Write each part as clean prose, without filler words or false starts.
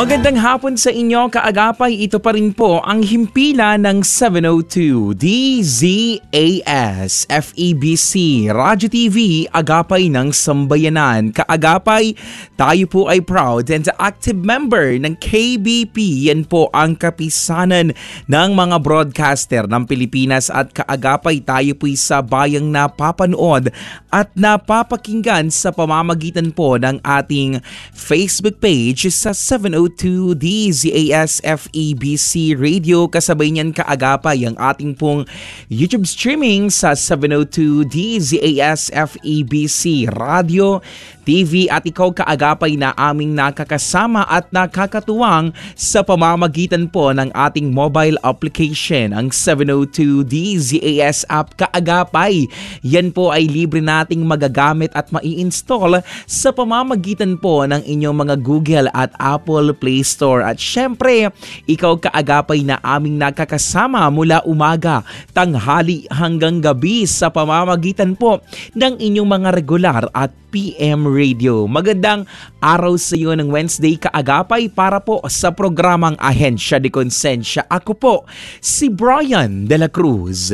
Magandang hapon sa inyo, kaagapay. Ito pa rin po ang himpila ng 702 DZAS FEBC Radyo TV, Agapay ng Sambayanan. Kaagapay, tayo po ay proud and active member ng KBP. Yan po ang kapisanan ng mga broadcaster ng Pilipinas at kaagapay tayo po sa bayang napapanood at napapakinggan sa pamamagitan po ng ating Facebook page sa 702 DZAS FEBC Radio. Kasabay niyan kaagapay ang ating pong YouTube streaming sa 702 DZAS FEBC Radio TV at ikaw kaagapay na aming nakakasama at nakakatuwang sa pamamagitan po ng ating mobile application, ang 702 DZAS app kaagapay. Yan po ay libre nating magagamit at mai-install sa pamamagitan po ng inyong mga Google at Apple Play Store. At syempre, ikaw kaagapay na aming nakakasama mula umaga, tanghali hanggang gabi sa pamamagitan po ng inyong mga regular at PM Radio. Magandang araw sa iyo ng Wednesday kaagapay para po sa programang Ahensya de Konsensya. Ako po si Brian de la Cruz.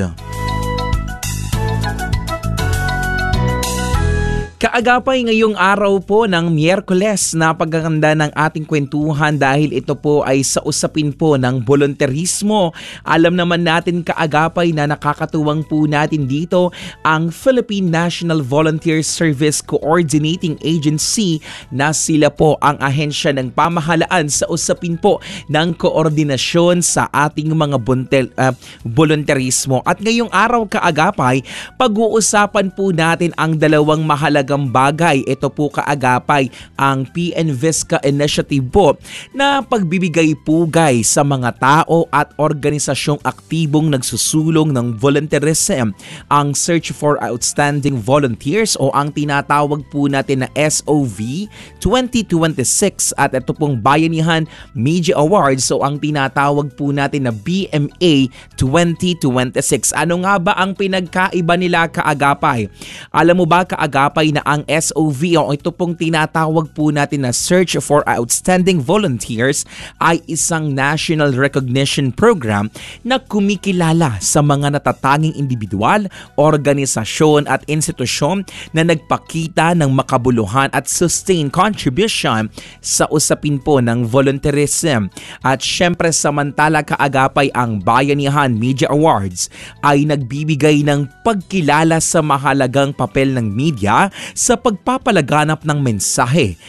Kaagapay ngayong araw po ng Miyerkules, napagaganda ng ating kwentuhan dahil ito po ay sa usapin po ng volunteerismo. Alam naman natin kaagapay na nakakatuwang po natin dito ang Philippine National Volunteer Service Coordinating Agency na sila po ang ahensya ng pamahalaan sa usapin po ng koordinasyon sa ating mga volunteerismo. At ngayong araw kaagapay, pag-uusapan po natin ang dalawang mahalagang bagay. Ito po kaagapay ang PNVISCA initiative po na pagbibigay pugay sa mga tao at organisasyong aktibong nagsusulong ng volunteerism, ang Search for Outstanding Volunteers o ang tinatawag po natin na SOV 2026 at ito pong Bayanihan Media Awards o ang tinatawag po natin na BMA 2026. Ano nga ba ang pinagkaiba nila kaagapay? Alam mo ba kaagapay na ang SOV o ito pong tinatawag po natin na Search for Outstanding Volunteers ay isang national recognition program na kumikilala sa mga natatanging individual, organisasyon at institusyon na nagpakita ng makabuluhan at sustained contribution sa usapin po ng volunteerism. At syempre samantala kaagapay ang Bayanihan Media Awards ay nagbibigay ng pagkilala sa mahalagang papel ng media sa pagpapalaganap ng mensahe,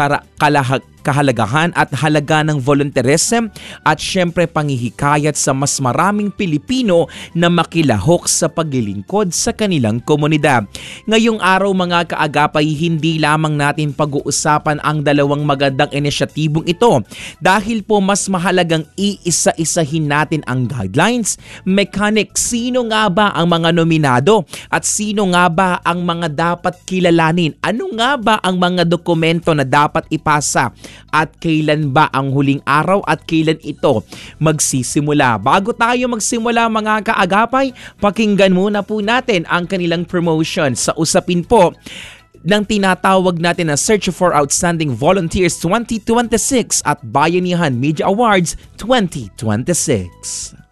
kahalagahan at halaga ng volunteerism at syempre panghihikayat sa mas maraming Pilipino na makilahok sa paglilingkod sa kanilang komunidad. Ngayong araw mga kaagapay, hindi lamang natin pag-uusapan ang dalawang magandang inisyatibong ito dahil po mas mahalagang iisa-isahin natin ang guidelines, mechanics, sino nga ba ang mga nominado at sino nga ba ang mga dapat kilalanin, ano nga ba ang mga dokumento na dapat ipasa at kailan ba ang huling araw at kailan ito magsisimula. Bago tayo magsimula mga kaagapay, pakinggan muna po natin ang kanilang promotion sa usapin po ng tinatawag natin na Search for Outstanding Volunteers 2026 at Bayanihan Media Awards 2026.